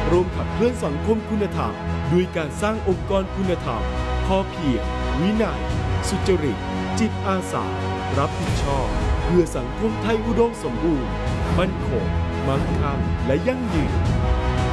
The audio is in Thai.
ร่วมขับเคลื่อนสังคมคุณธรรมด้วยการสร้างองค์กรคุณธรรมพอเพียงวินัยสุจริตจิตอาสารับผิดชอบเพื่อสังคมไทยอุดมสมบูรณ์มั่นคงมั่งคั่งและยั่งยืน